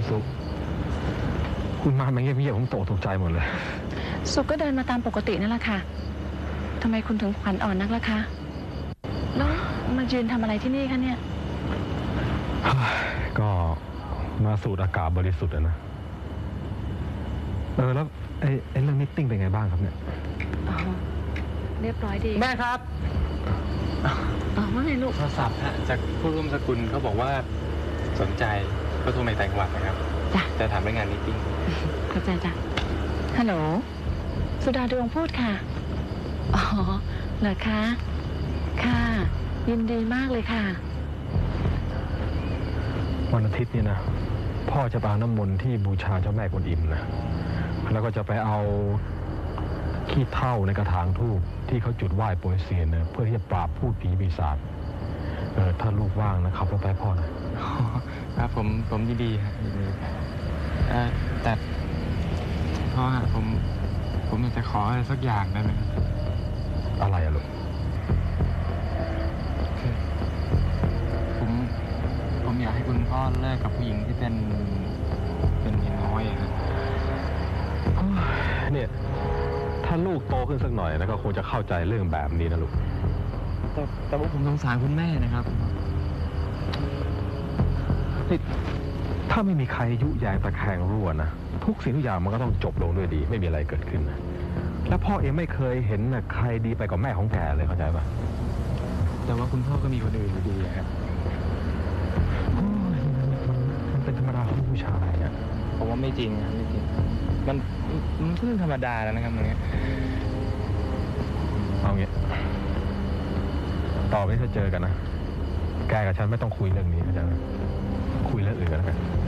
สุคุณมาเงียบๆผมตกใจหมดเลยสุก็เดินมาตามปกตินั่นแหละค่ะทำไมคุณถึงขวัญอ่อนนักล่ะคะแล้วมายืนทำอะไรที่นี่คะเนี่ยก็มาสูดอากาศบริสุทธิ์นะแล้วไอ้เรื่องมิทติ้งเป็นไงบ้างครับเนี่ยเรียบร้อยดีแม่ครับว่าไงลูกโทรศัพท์จากผู้ร่วมสกุลเขาบอกว่าสนใจเขาโทรมาแต่งจังหวัดนะครับจ้ะจะถามเรื่องงานมิทติ้งเข้าใจจ้ะฮัลโหลสุดาดวงพูดค่ะอ๋อเหรอคะค่ะยินดีมากเลยค่ะวันอาทิตย์นี่นะพ่อจะไปเอาน้ำมนต์ที่บูชาเจ้าแม่กวนอิมนะแล้วก็จะไปเอาขี้เถ้าในกระถางธูปที่เขาจุดไหว้โปรยเซียนนะเพื่อที่จะปราบพูดผีปีศาจถ้าลูกว่างนะขับรถไปพ่อนะครับผมยินดีครับยินดีแต่พ่อฮะผมอยากจะขออะไรสักอย่างได้ไหมอะไรอะลูกผมอยากให้คุณพ่อเลิกกับผู้หญิงที่เป็นเมียน้อยครับเนี่ยถ้าลูกโตขึ้นสักหน่อยนะก็คงจะเข้าใจเรื่องแบบนี้นะลูกแต่ว่าผมสงสารคุณแม่นะครับนี่ถ้าไม่มีใครยุแยงตะแคงรั่วนะทุกสิ่งทุกอย่างมันก็ต้องจบลงด้วยดีไม่มีอะไรเกิดขึ้นนะและพ่อเองไม่เคยเห็นนะใครดีไปกว่าแม่ของแกเลยเข้าใจปะแต่ว่าคุณพ่อก็มีคนอื่นอยู่ดีครับมันเป็นธรรมดาของผู้ชายเนี่ยผมว่าไม่จริงครับไม่จริงมันเรื่องธรรมดาแล้วนะครับมันเนี้ยเอางี้ต่อไปถ้าเจอกันนะแกกับฉันไม่ต้องคุยเรื่องนี้เข้าใจไหมคุยเรื่องอื่นกันแล้วกัน